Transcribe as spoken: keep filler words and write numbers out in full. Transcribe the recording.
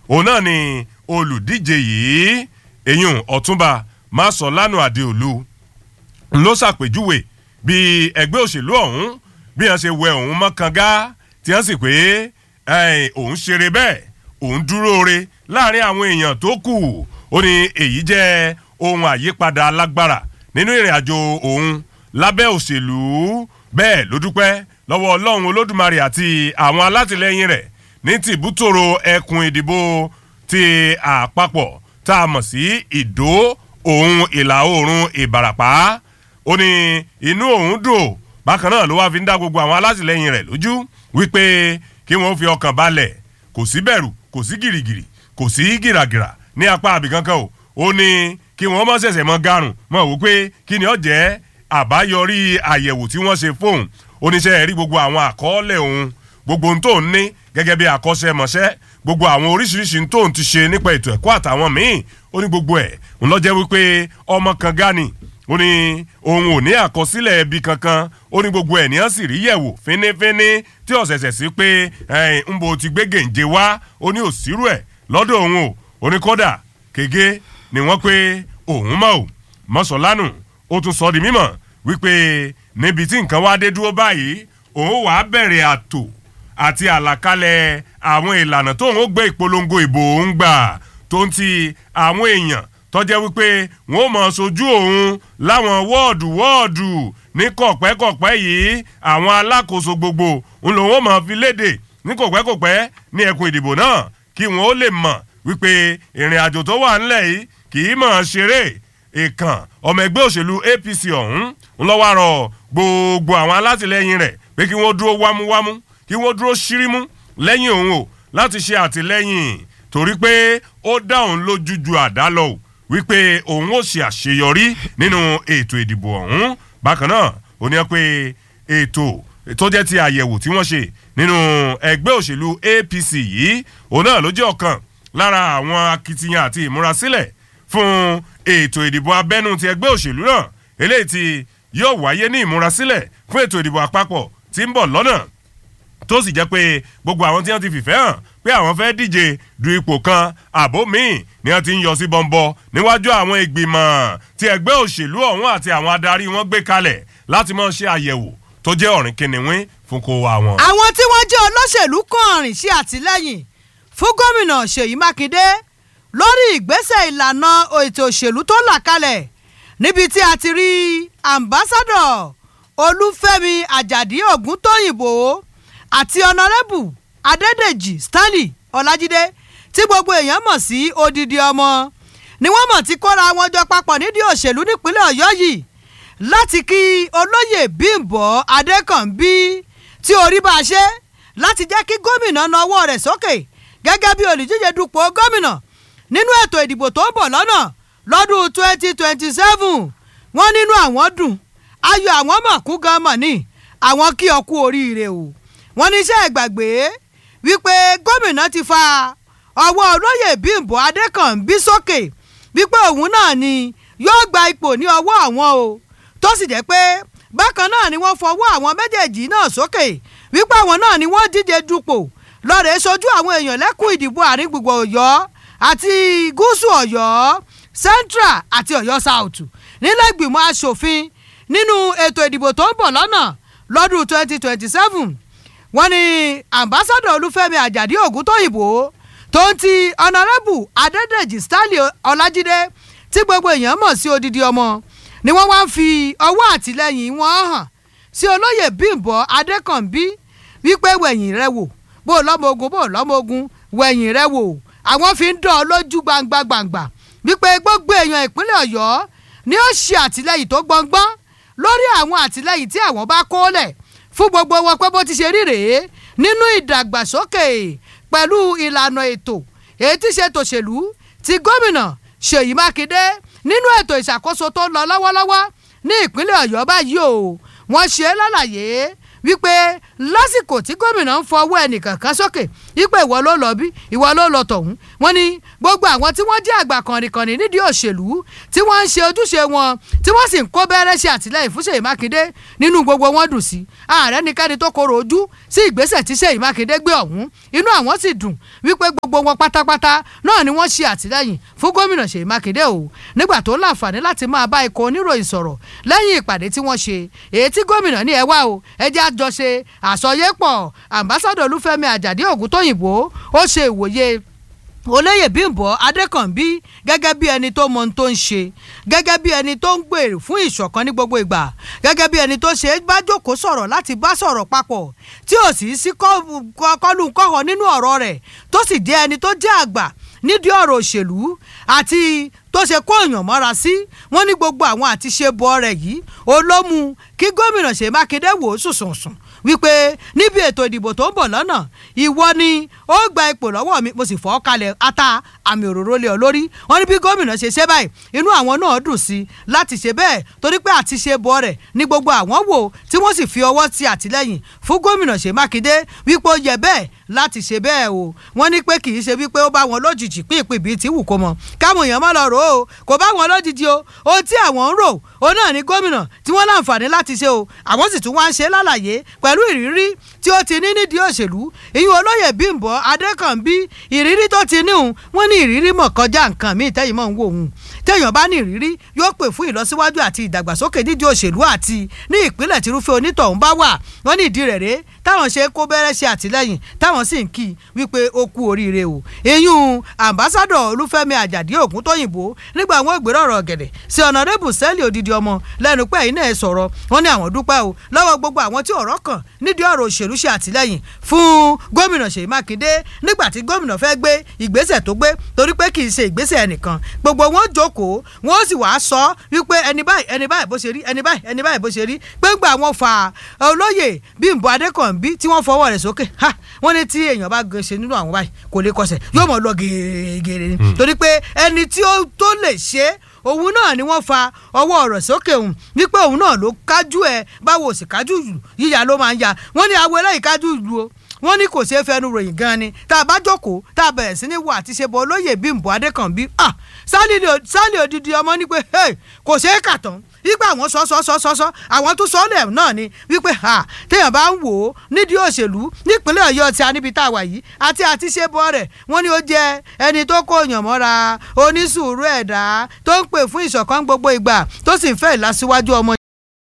òun náà ni olùdíje yìí eyín Ọ̀túnba Máṣọ̀lánù Adéolú ló ṣàpèjúwe bí ẹgbẹ́ òṣèlú ọ̀hún bí wọ́n ṣe wẹ òun mọ́kànga tí wọ́n sì pé òun ṣeré bẹ́ẹ̀ òun dúró re láàrin àwọn èèyàn tó kù ó ní èyí jẹ́ ohun àyípadà alágbára nínú ìrìn àjò òun lábẹ́ òṣèlú bẹ́ẹ̀ ló dúpẹ́ lọ́wọ́ Ọlọ́run Olódùmarè àti àwọn alátìlẹyìn rẹ̀ ní tìbútòrò ẹkùn ìdìbò ti àpapọ̀ tá a mọ̀ sí Ìdó òun ìlà oòrùn Ìbàràpá ó ní inú òun dùn bákan náà ló wá fi ń dá gbogbo àwọn alátìlẹyìn rẹ̀ lójú wípé kí wọ́n fi ọkàn balẹ̀ kò sí bẹ̀rù kò sí gìrìgìrì kò sí gìràgìrà ní apá àbí kankan o ó ní kí wọ́n mọ̀ ṣẹ̀ṣẹ̀ mọ́ garùn mọ̀ wò pé kí ni ó jẹ́ àbáyọrí àyẹ̀wò tí wọ́n ṣe fóun oníṣẹ́ rí gbogbo àwọn àkọọ́lẹ̀ òun gbogbo ohun tó ń ní gẹ́gẹ́ bí àkọ́ṣẹ́mọṣẹ́ gbogbo àwọn oríṣiríṣi tó ń ti ṣe nípa ètò ẹ̀kọ́ àtàwọn míì ó ní gbogbo ẹ̀ ń lọ jẹ́ wípé ọmọ kan gani ó ní òun ò ní àkọsílẹ̀ ẹbí kankan ó ní gbogbo ẹ̀ ní wọ́n sì rí yẹ̀wò fínífíní tí ọ̀sẹ̀sẹ̀ sí pé ń bo ti gbé gèǹje wá ó ní òsírù ẹ̀ lọ́dọ̀ òun o ó ní kódà kége ni wọ́n pé òun mọ̀ ò Máṣọ̀lánù ó tún sọ di mímọ̀ wípé níbi tí nǹkan wá dé dúró báyìí òun wàá bẹ̀rẹ̀ àtò àti àlàkalẹ̀ àwọn ìlànà tóun ó gbé ìpolongo ìbò òun gbà tó ń ti àwọn èèyàn tó jẹ́ wípé wọ́n ó máa sojú òun láwọn wọ́ọ̀dù wọ́ọ̀dù ní kọ̀pẹ́kọ̀pẹ́ yìí àwọn alákòóso gbogbo ń lòun ó máa fi léde ní kọ̀pẹ́kọ̀pẹ́ ní ẹkùn ìdìbò náà kí wọ́n ó lè mọ̀ wípé ìrìn àjò tó wà ńlẹ̀ yìí kì í máa ṣeré ìkàn ọmọ ẹgbẹ́ òṣèlú A P C ọ̀hún ń lọ́wọ́ rọ gbogbo àwọn alátìlẹyìn rẹ̀ pé kí wọ́n dúró wámúwámú kí wọ́n dúró ṣírímú lẹ́yìn òun o láti ṣe àtìlẹ́yìn torí pé ó dá òun lójú ju àdá lọ o wípé òun ó ṣe àṣeyọrí nínú ètò ìdìbò ọ̀hún bákan náà ó ní pé ètò tó jẹ́ ti àyẹ̀wò tí wọ́n ṣe nínú ẹgbẹ́ òṣèlú A P C yìí òun náà ló jẹ́ ọ̀kan lára àwọn akitiyan àti ìmúrasílẹ̀ fún ètò ìdìbò abẹ́nú ti ẹgbẹ́ òṣèlú náà eléyìí tí yóò wáyé ní ìmúrasílẹ̀ fún ètò ìdìbò àpapọ̀ tí ń bọ̀ lọ́nà tó sì jẹ́ pé gbogbo àwọn tí wọ́n ti fìfẹ́ hàn pé àwọn fẹ́ díje du ipò kan àbó míì ni wọ́n ti ń yọ sí bọ́ńbọ́ níwájú àwọn ìgbìmọ̀ tí ẹgbẹ́ òṣèlú ọ̀hún àti àwọn adarí wọn gbé kalẹ̀ láti máa ṣe àyẹ̀wò tó jẹ́ ọ̀rìn kìnìún fún kó wa wọn. àwọn tí wọ́n jẹ́ olóṣèlú kan rìn sí àtìlẹ́yìn fún gómìnà Ṣèyí Mákindé lórí ìgbésẹ̀ ìlànà ètò òṣèlú tó là kalẹ̀ níbi tí a ti rí ambassadọ̀ Olúfẹ́mi Àjàdí Ògúntóyìnbó àti ọ̀nàrẹ́bù Adédèjì Stanley Ọlájídé tí gbogbo èèyàn mọ̀ sí odidi ọmọ ni wọ́n mọ̀ ti kóra wọn jọ papọ̀ nídìí òṣèlú nípínlẹ̀ Ọ̀yọ́ yìí láti kí olóyè Bímbọ́ Adékànbí tí orí bá a ṣe láti jẹ́ kí gómìnà na ọwọ́ rẹ̀ sókè gẹ́gẹ́ bí olùdíje dupò gómìnà nínú ètò ìdìbò tó ń bọ̀ lọ́nà lọ́dún twenty twenty seven wọ́n nínú àwọn dùn ayọ̀ àwọn mọ̀ kú gan mọ̀ ní àwọn kí ọ kú oríire o wọ́n ní iṣẹ́ ìgbàgbé wípé gómìnà ti fa ọwọ́ olóyè Bímbọ́ Adékànbí sókè wípé òun náà ni yóò gba ipò ní ọwọ́ àwọn o tó sì jẹ́ pé bákan náà ni wọ́n fọwọ́ àwọn méjèèjì náà sókè wípé àwọn náà ni wọ́n díje dupò lọ́rẹ̀ẹ́ sojú àwọn èèyàn lẹ́kùn ìdìbò àárín gbùngbùn Ọ̀yọ́ àti gúúsù Ọ̀yọ́ Central àti Ọ̀yọ́ South nílẹ̀ ìgbìmọ̀ asòfin nínú ètò ìdìbò tó ń bọ̀ lọ́nà lọ́dún twenty twenty seven wọ́n ní ambassadọ̀ Olúfẹ́mi Àjàdí Ògúntóyìnbó tó ń ti ọ̀nàrẹ́bù Adédèjì Stanley Ọlájídé tí gbogbo èèyàn mọ̀ sí odidi ọmọ ni wọ́n wá ń fi ọwọ́ àtìlẹ́yìn wọn hàn sí olóyè Bímbọ́ Adékànbí wípé wẹ̀yìn rẹ wò bó lọ́mọ ogun bó lọ́mọ ogun wẹ̀yìn rẹ wò àwọn fi ń dán ọ lójú gbangba gbangba wípé gbogbo èèyàn ìpínlẹ̀ Ọ̀yọ́ ni ó ṣe àtìlẹ́yìn tó gbọngbọ́n lórí àwọn àtìlẹ́yìn tí àwọn bá kólẹ̀ fún gbogbo wọn pé bó ti ṣe rí rèé nínú ìdàgbàsókè pẹ̀lú ìlànà ètò èyí tí ṣe tòṣèlú ti gómìnà Ṣèyí Mákindé nínú ètò ìṣàkóso tó ń lọ lọ́wọ́lọ́wọ́ ní ìpínlẹ̀ Ọ̀yọ́ báyìí o wọ́n ṣe lálàyé wípé lásìkò tí gómìnà ń fọwọ́ ẹnìkankan sókè wípé ìwọ ló lọ bí ìwọ ló lọ tọ̀hún wọ́n ní gbogbo àwọn tí wọ́n jẹ́ àgbà kànrìnkànrìn nídìí òṣèlú tí wọ́n ń ṣe ojúṣe wọn tí wọ́n sì ń kó bẹ́rẹ́ ṣe àtìlẹ́yìn fún Ṣèyí Mákindé nínú gbogbo wọn dùn sí ààrẹ nìkẹ́ni tó korò ojú sí ìgbésẹ̀ tí Ṣèyí Mákindé gbé ọ̀hún inú àwọn sì dùn wípé gbogbo wọn pátápátá náà ni wọ́n ṣe àtìlẹ́yìn fún gómìnà Ṣèyí Mákindé o nígbà tó láǹfààní láti máa bá ikọ̀ oníròyìn sọ̀rọ̀ lẹ́yìn ìpàdé tí wọ́n ṣe èyí tí gómìnà ní ẹ wá o ẹ jẹ́ àjọṣe àsọyépọ̀ ambassadọ Olúfẹ́mi Àjàdí Ògúntóyìnbó ó ṣe ìwòye olóyè Bímbọ́ Adékànbí gẹ́gẹ́ bí ẹni tó mọ ohun tó ń ṣe gẹ́gẹ́ bí ẹni tó ń gbèrò fún ìṣọ̀kan ní gbogbo ìgbà gẹ́gẹ́ bí ẹni tó ṣe bá jókòó sọ̀rọ̀ láti bá sọ̀rọ̀ papọ̀ tí ò sì sí kọ́lù kọ́họ nínú ọ̀rọ̀ rẹ̀ tó sì jẹ́ ẹni tó jẹ́ àgbà nídìí ọ̀rọ̀ òṣèlú àti tó ṣe kó èèyàn mọ́ra sí wọ́n ní gbogbo àwọn àti ṣe bọ́ rẹ̀ yìí olómù kí gómìnà Ṣèyí Mákindé wò ó sùsùnsùn wípé níbi ètò ìdìbò tó ń bọ̀ lọ́nà ìwọ ni ó gba ipò lọ́wọ́ mi mo sì fọ́ kalẹ̀ ata àmì òróró lé ọ lórí wọ́n ní bí gómìnà ṣe ṣe báyìí inú àwọn náà dùn sí láti ṣe bẹ́ẹ̀ torí pé àti ṣe bọ́ rẹ̀ ní gbogbo àwọn wò tí wọ́n sì fi ọwọ́ ti àtìlẹ́yìn fún gómìnà Ṣèyí Mákindé wípé ó yẹ bẹ́ẹ̀ láti ṣe bẹ́ẹ̀ o wọ́n ní pé kì í ṣe wípé ó bá wọn lójijì pínpín bíi tí wù kó mọ káwọn èèyàn má lọ rò ó kò bá wọn lójijì o ohun tí àwọn ń rò ó náà ní gómìnà tí wọ́n láǹfààní láti ṣe o àwọn sì tún wá ń ṣe lálàyé pẹ̀lú ìrírí tí ó ti ní nídìí òṣèlú ìyún olóyè Bímbọ́ Adékànbí ìrírí tó ti ní òun wọ́n ní ìrírí mọ̀ kọjá nǹkan míì tẹ́yìn mọ̀ ń wò òun téèyàn bá ní ìrírí yóò pè fún ìlọsíwájú àti ìdàgbàsókè nídìí òṣèlú àti ní ìpínlẹ̀ tírúfẹ́ onítọ̀hún bá wà wọ́n ní ìdí rẹ̀ rèé táwọn ṣe kó bẹ́rẹ́ ṣe àtìlẹ́yìn táwọn sì ń kí i wípé ó kú oríire o ìyún ambassadọ Olúfẹ́mi Àjàdí Ògúntóyìnbó nígbà wọn ìgbéró ọ̀rọ̀ gẹ̀dẹ̀ sí ọ̀nàdébù sẹ́ẹ̀lì òdìdí ọmọ lẹ́nu pẹ́ yìí náà sọ̀rọ̀ wọn ní àwọn dúpẹ́ o lọ́wọ́ gbogbo àwọn tí ọ̀rọ̀ kàn nídìí ọ̀rọ̀ òṣèlú ṣe àtìlẹ́yìn fún gómìnà Ṣèyí Mákindé nígbà tí gómìnà fẹ́ gbé ìgbésẹ̀ tó gbé torí pé kì í ṣe ìgbésẹ̀ ẹnìkan gbogbo wọn jókòó wọn ó sì wá sọ wípé ẹni báyìí ẹni báyìí bó ṣe rí ẹni báyìí ẹni báyìí bó ṣe rí pé gbà wọn fà olóyè Bímbọ́ Adékànbí tí wọ́n fọwọ́ rẹ̀ sókè ha wọ́n ní tí èèyàn bá gbèsè nínú àwọn báyìí kò lè kọsẹ̀ yóò mọ̀ lọ gèrègèrè ni torí pé ẹni tí ó tó lè ṣe òun náà ni wọ́n fa ọwọ́ ọ̀rọ̀ sókè òun wípé òun náà ló kájú ẹ báwo sì kájú yíya ló máa ń ya wọ́n ní awo eléyìí kájú ìlú o wọ́n ní kò ṣeé fẹnu ròyìn gan ni tá a bá jókòó tá a bẹ̀rẹ̀ sí ní wà àti ṣe bọ olóyè Bímbọ́ Adékànbí ah sálì òdìdí ọmọ ní pé kò ṣeé kà tán wípé àwọn sọ sọ sọ sọ sọ àwọn tó sọ lẹ̀ náà ni wípé ha téèyàn bá ń wò ó nídìí òṣèlú nípínlẹ̀ Ọ̀yọ́ tí a níbi tá a wà yìí àti àti ṣe bọ́ rẹ̀ wọ́n ní ó jẹ́ ẹni tó kó yàn mọ́ra onísùúrù ẹ̀dá tó ń pè fún ìṣọ̀kan gbogbo ìgbà tó sì ń fẹ́ ìlọsíwájú ọmọ